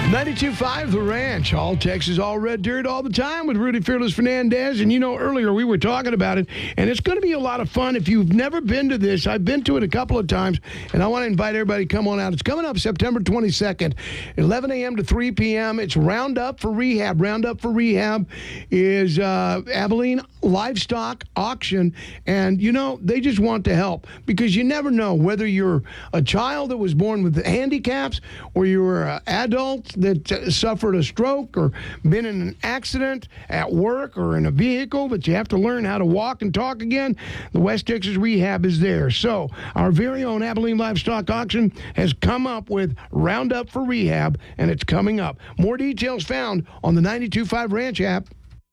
92.5 The Ranch, all Texas, all red dirt, all the time with Rudy Fearless Fernandez. And earlier we were talking about it, and it's going to be a lot of fun. If you've never been to this, I've been to it a couple of times, and I want to invite everybody to come on out. It's coming up September 22nd, 11 a.m. to 3 p.m. It's Roundup for Rehab. Roundup for Rehab is Abilene Livestock Auction, and they just want to help, because you never know whether you're a child that was born with handicaps or you're an adult that suffered a stroke or been in an accident at work or in a vehicle, but you have to learn how to walk and talk again. The West Texas Rehab is there. So our very own Abilene Livestock Auction has come up with Roundup for Rehab, and it's coming up. More details found on the 92.5 Ranch app.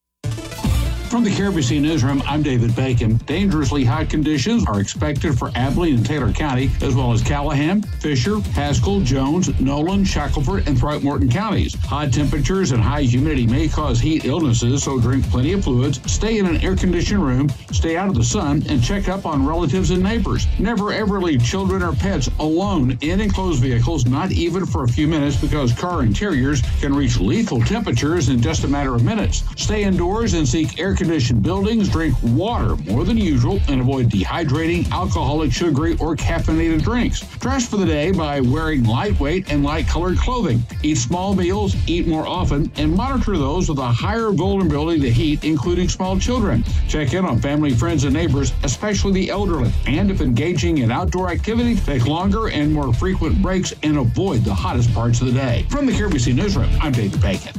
From the KRBC Newsroom, I'm David Bacon. Dangerously hot conditions are expected for Abilene and Taylor County, as well as Callahan, Fisher, Haskell, Jones, Nolan, Shackelford, and Throckmorton counties. Hot temperatures and high humidity may cause heat illnesses, so drink plenty of fluids, stay in an air-conditioned room, stay out of the sun, and check up on relatives and neighbors. Never ever leave children or pets alone in enclosed vehicles, not even for a few minutes, because car interiors can reach lethal temperatures in just a matter of minutes. Stay indoors and seek air-conditioned buildings, drink water more than usual, and avoid dehydrating, alcoholic, sugary, or caffeinated drinks. Dress for the day by wearing lightweight and light-colored clothing. Eat small meals, eat more often, and monitor those with a higher vulnerability to heat, including small children. Check in on family, friends, and neighbors, especially the elderly. And if engaging in outdoor activity, take longer and more frequent breaks and avoid the hottest parts of the day. From the KRBC Newsroom, I'm David Bacon.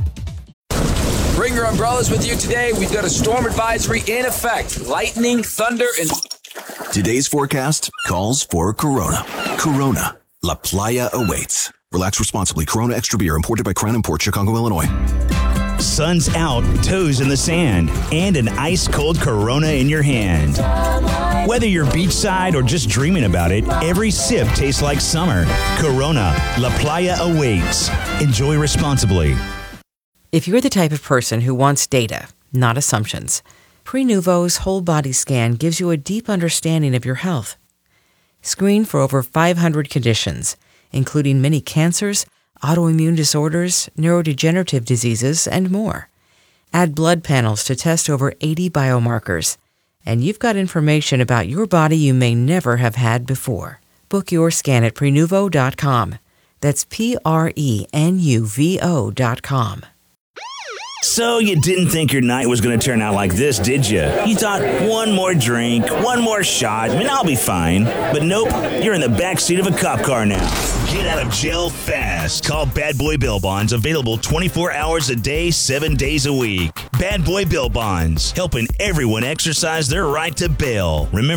Bring your umbrellas with you today. We've got a storm advisory in effect. Lightning, thunder, and... Today's forecast calls for Corona. Corona. La Playa awaits. Relax responsibly. Corona Extra Beer, imported by Crown Imports, Chicago, Illinois. Sun's out, toes in the sand, and an ice-cold Corona in your hand. Whether you're beachside or just dreaming about it, every sip tastes like summer. Corona. La Playa awaits. Enjoy responsibly. If you're the type of person who wants data, not assumptions, Prenuvo's whole body scan gives you a deep understanding of your health. Screen for over 500 conditions, including many cancers, autoimmune disorders, neurodegenerative diseases, and more. Add blood panels to test over 80 biomarkers, and you've got information about your body you may never have had before. Book your scan at Prenuvo.com. That's Prenuvo.com. So you didn't think your night was going to turn out like this, did you? You thought, one more drink, one more shot, and I'll be fine. But nope, you're in the backseat of a cop car now. Get out of jail fast. Call Bad Boy Bail Bonds, available 24 hours a day, 7 days a week. Bad Boy Bail Bonds, helping everyone exercise their right to bail. Remember,